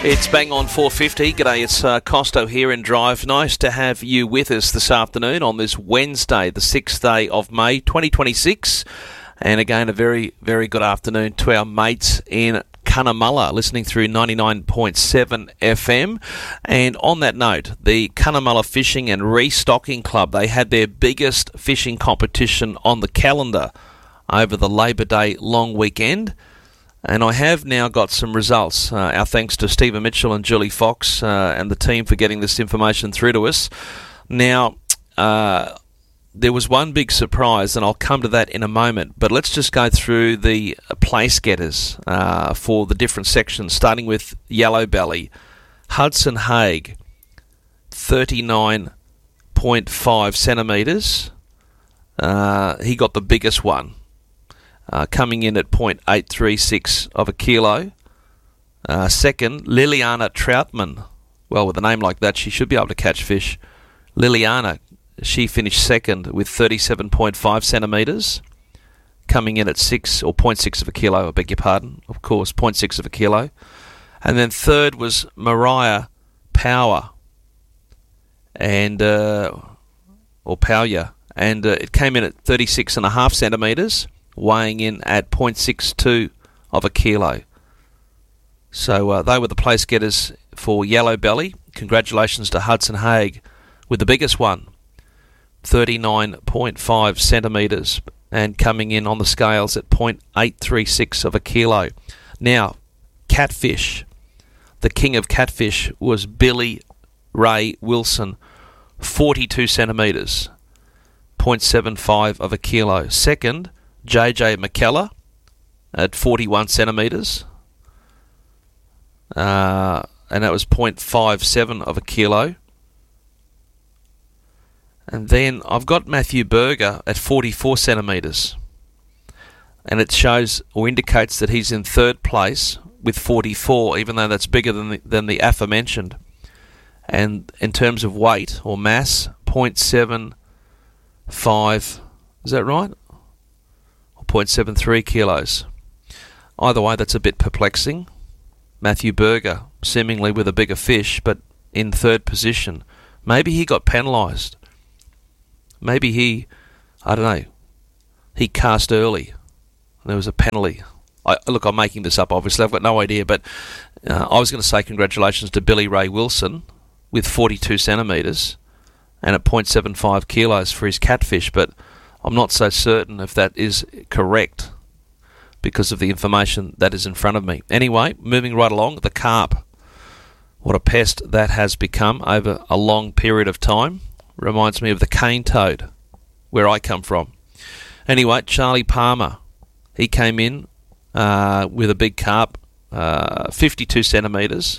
It's bang on 4:50. G'day, it's Costo here in Drive. Nice to have you with us this afternoon on this Wednesday, the 6th day of May 2026. And again, a very, very good afternoon to our mates in Cunnamulla, listening through 99.7 FM. And on that note, the Cunnamulla Fishing and Restocking Club, they had their biggest fishing competition on the calendar over the Labor Day long weekend. And I have now got some results. Our thanks to Stephen Mitchell and Julie Fox and the team for getting this information through to us. Now, there was one big surprise, and I'll come to that in a moment. But let's just go through the place getters for the different sections, starting with Yellow Belly. Hudson Haig, 39.5 centimetres. He got the biggest one. Coming in at 0.836 of a kilo. Second, Liliana Troutman. Well, with a name like that, she should be able to catch fish. Liliana, she finished second with 37.5 centimetres. Coming in at 0.6 of a kilo, I beg your pardon. Of course, 0.6 of a kilo. And then third was Mariah Power. And, or Powyer. And it came in at 36.5 centimetres. Weighing in at 0.62 of a kilo. So they were the place getters for Yellow Belly. Congratulations to Hudson Haig with the biggest one, 39.5 centimetres, and coming in on the scales at 0.836 of a kilo. Now, catfish. The king of catfish was Billy Ray Wilson, 42 centimetres, 0.75 of a kilo. Second, JJ McKellar at 41 centimetres, and that was 0.57 of a kilo. And then I've got Matthew Berger at 44 centimetres, and it shows or indicates that he's in third place with 44, even though that's bigger than the aforementioned. And in terms of weight or mass, 0.75, is that right? 0.73 kilos. Either way, that's a bit perplexing. Matthew Berger, seemingly with a bigger fish, but in third position. Maybe he got penalised. Maybe he cast early. There was a penalty. Look, I'm making this up, obviously. I've got no idea, but I was going to say congratulations to Billy Ray Wilson with 42 centimetres and at 0.75 kilos for his catfish, but I'm not so certain if that is correct because of the information that is in front of me. Anyway, moving right along, the carp. What a pest that has become over a long period of time. Reminds me of the cane toad, where I come from. Anyway, Charlie Palmer, he came in with a big carp, 52 centimetres.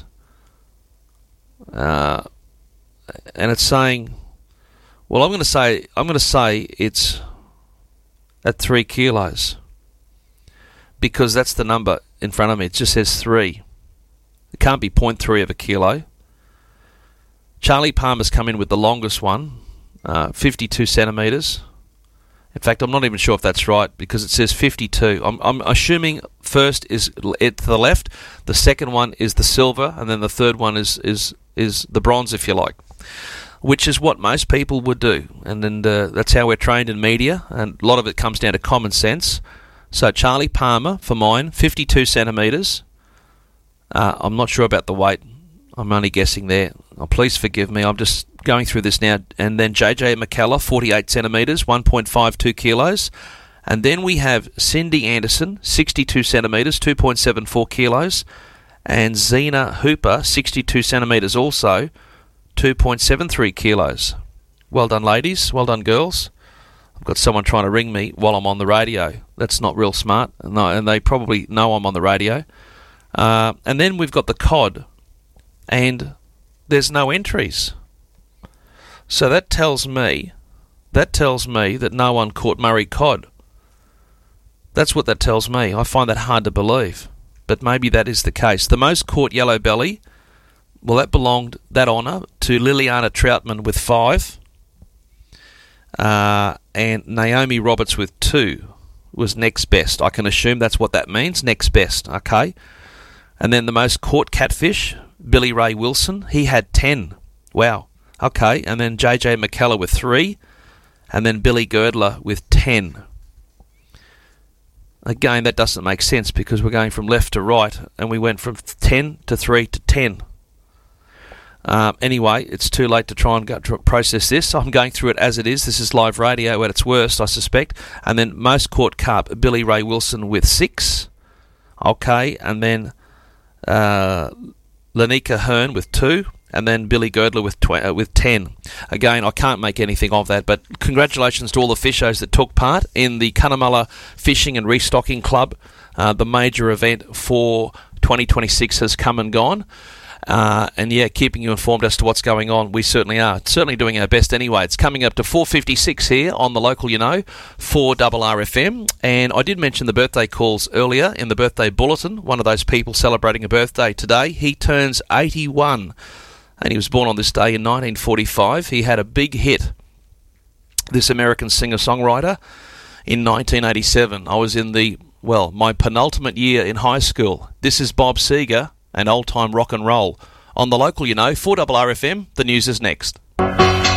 And it's saying, well, I'm going to say it's at 3 kilos, because that's the number in front of me. It just says 3. It can't be 0.3 of a kilo. Charlie Palmer's come in with the longest one, 52 centimetres. In fact, I'm not even sure if that's right, because it says 52. I'm assuming first is it to the left, the second one is the silver, and then the third one is the bronze, if you like, which is what most people would do. And that's how we're trained in media, and a lot of it comes down to common sense. So Charlie Palmer, for mine, 52 centimetres. I'm not sure about the weight. I'm only guessing there. Oh, please forgive me. I'm just going through this now. And then JJ McKellar, 48 centimetres, 1.52 kilos. And then we have Cindy Anderson, 62 centimetres, 2.74 kilos. And Zena Hooper, 62 centimetres also, 2.73 kilos. Well done, ladies. Well done, girls. I've got someone trying to ring me while I'm on the radio. That's not real smart. No, and they probably know I'm on the radio. And then we've got the cod, and there's no entries. So that tells me that no one caught Murray cod. That's what that tells me. I find that hard to believe, but maybe that is the case. The most caught yellow belly, well, that honour to Liliana Troutman with 5, and Naomi Roberts with 2 was next best. I can assume that's what that means, next best, okay? And then the most caught catfish, Billy Ray Wilson, he had 10. Wow. Okay, and then JJ McKellar with 3, and then Billy Girdler with 10. Again, that doesn't make sense because we're going from left to right, and we went from 10 to 3 to 10. Anyway, it's too late to try and process this. I'm going through it as it is. This is live radio at its worst, I suspect. And then most caught carp, Billy Ray Wilson with 6. Okay, and then Lanika Hearn with 2. And then Billy Girdler with 10. Again, I can't make anything of that, but congratulations to all the fishers that took part in the Cunnamulla Fishing and Restocking Club. The major event for 2026 has come and gone. And yeah, keeping you informed as to what's going on, we certainly are. Certainly doing our best anyway. It's coming up to 4:56 here on the local, 4RRFM. And I did mention the birthday calls earlier in the birthday bulletin. One of those people celebrating a birthday today. He turns 81. And he was born on this day in 1945. He had a big hit, this American singer-songwriter, in 1987. I was in my penultimate year in high school. This is Bob Seger and Old Time Rock and Roll. On the local, 4RRFM, the news is next.